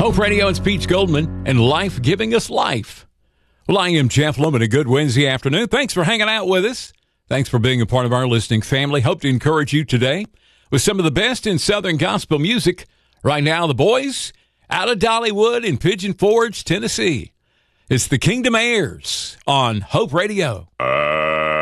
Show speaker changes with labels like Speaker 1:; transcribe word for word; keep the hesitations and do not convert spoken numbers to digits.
Speaker 1: Hope Radio, it's Peach Goldman and Life Giving Us Life. Well, I am Jeff Lemon. A good Wednesday afternoon. Thanks for hanging out with us. Thanks for being a part of our listening family. Hope to encourage you today with some of the best in Southern gospel music. Right now, the boys out of Dollywood in Pigeon Forge, Tennessee. It's the Kingdom Heirs on Hope Radio.
Speaker 2: Uh.